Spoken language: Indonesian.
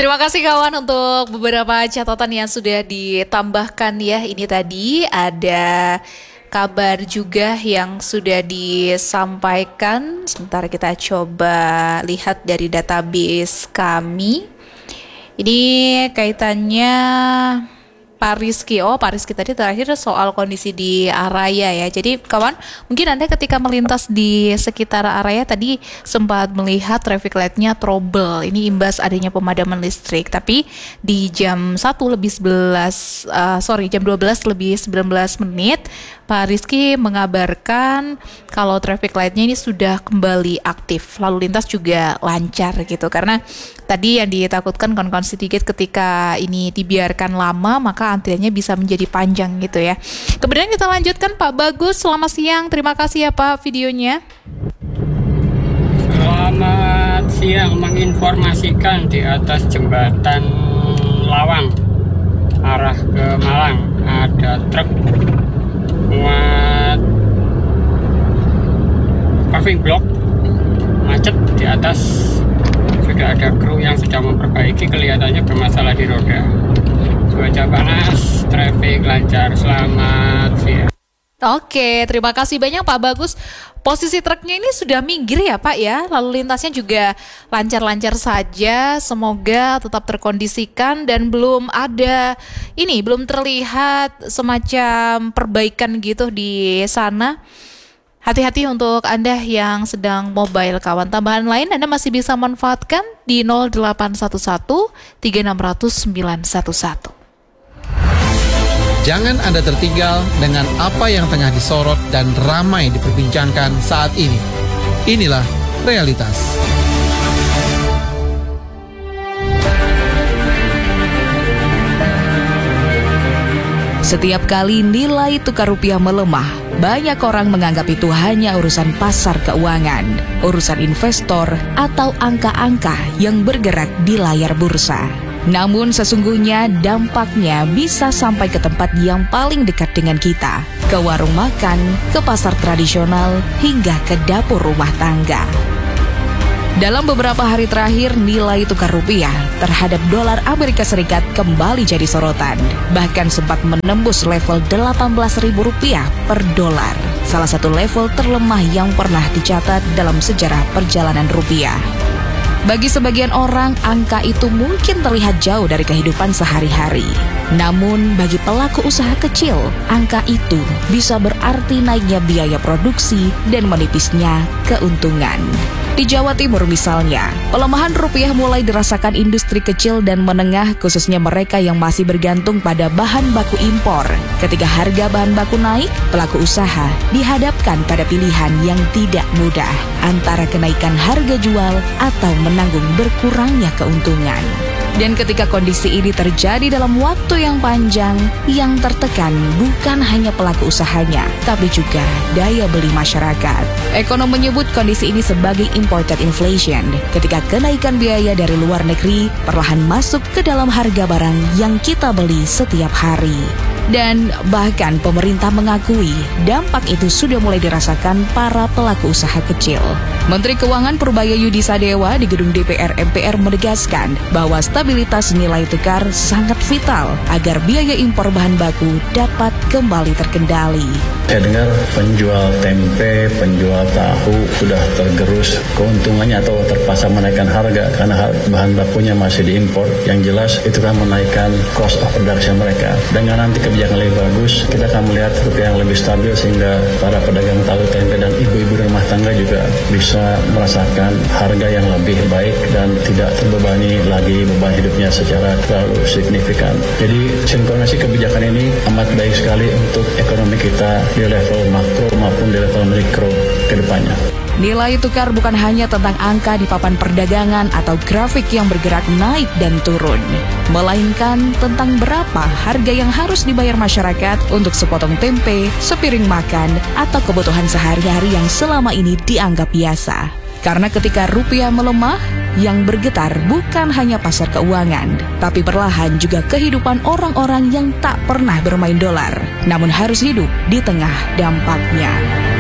Terima kasih kawan untuk beberapa catatan yang sudah ditambahkan ya. Ini tadi ada kabar juga yang sudah disampaikan. Sebentar kita coba lihat dari database kami. Ini kaitannya Pak Rizky. Pak Rizky tadi terakhir soal kondisi di Araya ya. Jadi kawan, mungkin Anda ketika melintas di sekitar Araya tadi sempat melihat traffic light-nya trouble. Ini imbas adanya pemadaman listrik. Tapi di jam 12 lebih 19 menit, Pak Rizky mengabarkan kalau traffic light-nya ini sudah kembali aktif. Lalu lintas juga lancar gitu. Karena tadi yang ditakutkan kawan-kawan sedikit ketika ini dibiarkan lama, maka antriannya bisa menjadi panjang gitu ya. Kemudian kita lanjutkan Pak Bagus, selamat siang. Terima kasih ya Pak videonya. Selamat siang, menginformasikan di atas jembatan Lawang arah ke Malang ada truk muat paving block macet di atas. Sudah ada kru yang sedang memperbaiki, kelihatannya bermasalah di roda. Cuaca panas, traffic lancar, selamat siang. Oke, terima kasih banyak Pak Bagus. Posisi truknya ini sudah minggir ya Pak ya, lalu lintasnya juga lancar-lancar saja. Semoga tetap terkondisikan dan belum terlihat semacam perbaikan gitu di sana. Hati-hati untuk Anda yang sedang mobile kawan. Tambahan lain Anda masih bisa manfaatkan di 0811 3600 911. Jangan Anda tertinggal dengan apa yang tengah disorot dan ramai diperbincangkan saat ini. Inilah realitas. Setiap kali nilai tukar rupiah melemah, banyak orang menganggap itu hanya urusan pasar keuangan, urusan investor, atau angka-angka yang bergerak di layar bursa. Namun sesungguhnya dampaknya bisa sampai ke tempat yang paling dekat dengan kita, ke warung makan, ke pasar tradisional, hingga ke dapur rumah tangga. Dalam beberapa hari terakhir, nilai tukar rupiah terhadap dolar Amerika Serikat kembali jadi sorotan. Bahkan sempat menembus level Rp18.000 per dolar. Salah satu level terlemah yang pernah dicatat dalam sejarah perjalanan rupiah. Bagi sebagian orang, angka itu mungkin terlihat jauh dari kehidupan sehari-hari. Namun, bagi pelaku usaha kecil, angka itu bisa berarti naiknya biaya produksi dan menipisnya keuntungan. Di Jawa Timur misalnya, pelemahan rupiah mulai dirasakan industri kecil dan menengah, khususnya mereka yang masih bergantung pada bahan baku impor. Ketika harga bahan baku naik, pelaku usaha dihadapkan pada pilihan yang tidak mudah, antara kenaikan harga jual atau menanggung berkurangnya keuntungan. Dan ketika kondisi ini terjadi dalam waktu yang panjang, yang tertekan bukan hanya pelaku usahanya, tapi juga daya beli masyarakat. Ekonom menyebut kondisi ini sebagai imported inflation, ketika kenaikan biaya dari luar negeri perlahan masuk ke dalam harga barang yang kita beli setiap hari. Dan bahkan pemerintah mengakui dampak itu sudah mulai dirasakan para pelaku usaha kecil. Menteri Keuangan Purbaya Yudi Sadewa di gedung DPR MPR menegaskan bahwa stabilitas nilai tukar sangat vital agar biaya impor bahan baku dapat kembali terkendali. Saya dengar penjual tempe, penjual tahu sudah tergerus keuntungannya atau terpaksa menaikkan harga karena bahan bakunya masih diimpor. Yang jelas itu kan menaikkan cost of production mereka. Dengan nanti kebijakan lebih bagus, kita akan melihat rupiah yang lebih stabil sehingga para pedagang tahu tempe dan ibu-ibu rumah tangga juga bisa merasakan harga yang lebih baik dan tidak terbebani lagi beban hidupnya secara terlalu signifikan. Jadi sinkronasi kebijakan ini amat baik sekali untuk ekonomi kita di level makro maupun di level mikro ke depannya. Nilai tukar bukan hanya tentang angka di papan perdagangan atau grafik yang bergerak naik dan turun, melainkan tentang berapa harga yang harus dibayar masyarakat untuk sepotong tempe, sepiring makan, atau kebutuhan sehari-hari yang selama ini dianggap biasa. Karena ketika rupiah melemah, yang bergetar bukan hanya pasar keuangan, tapi perlahan juga kehidupan orang-orang yang tak pernah bermain dolar, namun harus hidup di tengah dampaknya.